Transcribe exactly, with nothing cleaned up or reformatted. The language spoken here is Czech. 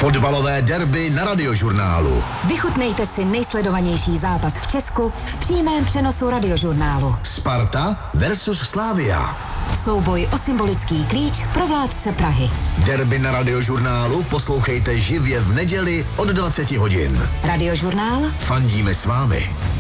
Fotbalové derby na Radiožurnálu. Vychutnejte si nejsledovanější zápas v Česku v přímém přenosu Radiožurnálu. Sparta versus Slavia. Souboj o symbolický klíč pro vládce Prahy. Derby na Radiožurnálu poslouchejte živě v neděli od dvaceti hodin. Radiožurnál. Fandíme s vámi.